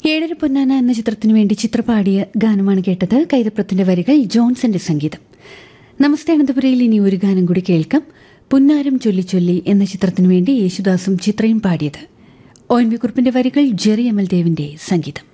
ഏഴര പൊന്നാന എന്ന ചിത്രത്തിനു വേണ്ടി ചിത്ര പാടിയ ഗാനമാണ് കേട്ടത്. കൈതപ്രത്തിന്റെ വരികൾ, ജോൺസന്റെ സംഗീതം. നമസ്തേ അനന്തപുരയിൽ ഇനി ഒരു ഗാനം കൂടി കേൾക്കാം. പുന്നാരം ചൊല്ലി ചൊല്ലി എന്ന ചിത്രത്തിനു വേണ്ടി യേശുദാസും ചിത്രയും പാടിയത്. ONV കുറുപ്പിന്റെ വരികൾ, ജെറി അമൽദേവിന്റെ സംഗീതം.